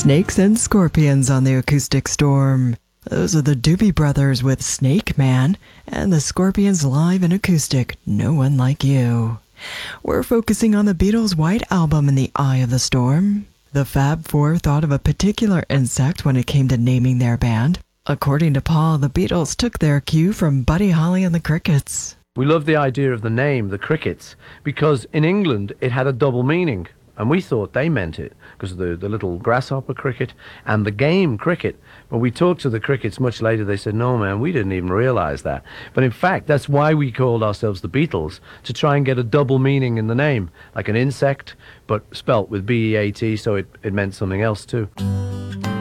Snakes and Scorpions on the Acoustic Storm. Those are the Doobie Brothers with Snake Man, and the Scorpions live in acoustic, No One Like You. We're focusing on the Beatles' White Album in the eye of the storm. The Fab Four thought of a particular insect when it came to naming their band. According to Paul, the Beatles took their cue from Buddy Holly and the Crickets. We love the idea of the name, the Crickets, because in England it had a double meaning. And we thought they meant it because of the little grasshopper cricket and the game cricket. When we talked to the Crickets much later, they said, no, man, we didn't even realize that. But in fact, that's why we called ourselves the Beatles, to try and get a double meaning in the name, like an insect, but spelt with B-E-A-T, so it meant something else too.